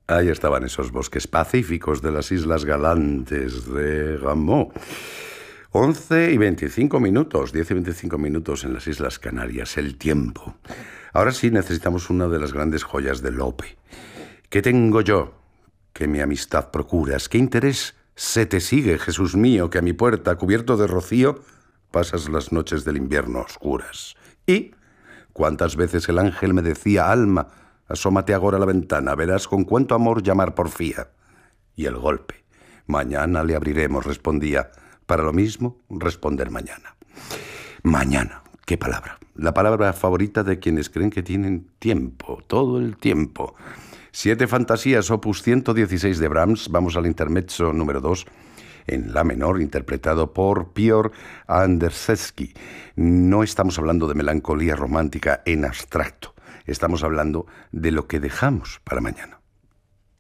Ahí estaban esos bosques pacíficos de las Islas Galantes de Rameau. 11:25, 10:25 en las Islas Canarias, el tiempo. Ahora sí necesitamos una de las grandes joyas de Lope. ¿Qué tengo yo que mi amistad procuras? ¿Qué interés se te sigue, Jesús mío, que a mi puerta, cubierto de rocío, pasas las noches del invierno oscuras? ¿Y cuántas veces el ángel me decía, alma, asómate agora a la ventana, verás con cuánto amor llamar porfía? Y el golpe, mañana le abriremos, respondía. Para lo mismo, responder mañana. Mañana, qué palabra. La palabra favorita de quienes creen que tienen tiempo, todo el tiempo. 7 fantasías, opus 116 de Brahms. Vamos al intermezzo número 2, en la menor, interpretado por Piotr Anderszewski. No estamos hablando de melancolía romántica en abstracto. Estamos hablando de lo que dejamos para mañana.